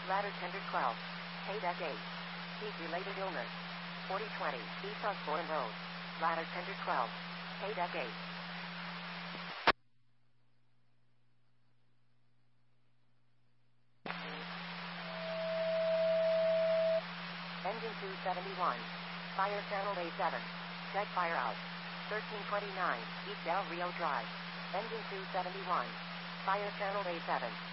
Ladder tender 12. Deck 8. Heat-related illness. 4020 East Osborne Road. Ladder tender 12. Deck 8. Engine 271. Fire channel A7. Deck fire out. 1329 East Del Rio Drive. Engine 271. Fire channel A7.